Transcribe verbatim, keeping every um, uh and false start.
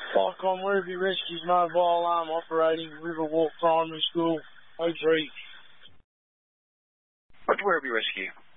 Icon Ruby Rescues Mobile Arm operating Riverwalk Primary School, oh three. What's Ruby Rescue?